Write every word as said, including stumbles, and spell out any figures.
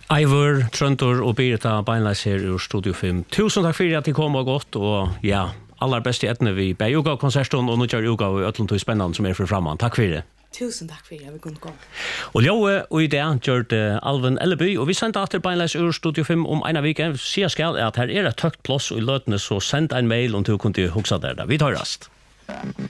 Ivor, Trøntor og Birita Beinleis her ur Studio fem. Tusen takk for at de kom og godt, og ja, aller beste etne vi bei uka konserten og nødjar uka og øtlund og spennende som er for framman. Takk for det. Tusen takk for det, vi kunne komme. Og Ljoe og i det gjør det Alven Elleby, og vi sendte etter Beinleis ur Studio fem om en av vike. Sier skal at her er et tøkt plass og i løtene, så send en mail om du kunne huksa der. Vi tar rast.